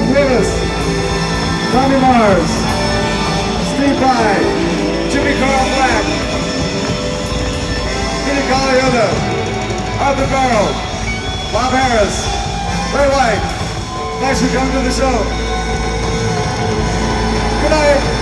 Davis, Tommy Mars, Steve Vai, Jimmy Carl Black, Kenny Colaiuta, Arthur Barrow, Bob Harris, Ray White. Thanks for coming to the show. Good night.